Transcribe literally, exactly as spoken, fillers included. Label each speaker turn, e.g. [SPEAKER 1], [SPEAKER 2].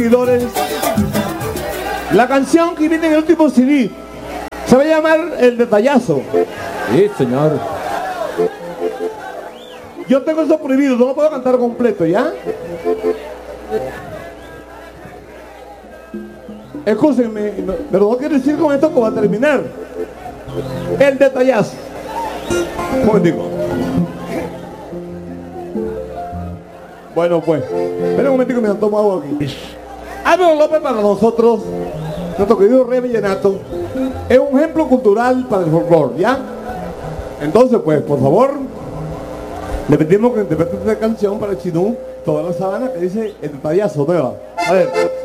[SPEAKER 1] seguidores. La canción que viene en el último C D se va a llamar El Detallazo.
[SPEAKER 2] Sí, señor.
[SPEAKER 1] Yo tengo eso prohibido, no lo puedo cantar completo, ¿ya? Escúchenme, no, pero no quiero decir con esto que va a terminar. El Detallazo. Un momentico. Bueno, pues, espera un momentico, me tomo agua aquí. Álvaro López para nosotros, nuestro querido Rey Vallenato, es un ejemplo cultural para el folclore, ¿ya? Entonces, pues, por favor, le pedimos que interprete esta canción para el Chinú, Toda la Sabana, que dice El Detallazo, nueva. A ver.